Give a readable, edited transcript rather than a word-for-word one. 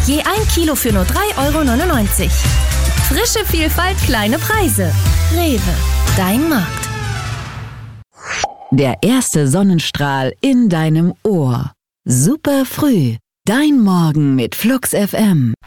Je 1 Kilo für nur 3,99 €. Frische Vielfalt, kleine Preise. Rewe, dein Markt. Der erste Sonnenstrahl in deinem Ohr. Super früh. Dein Morgen mit Flux FM.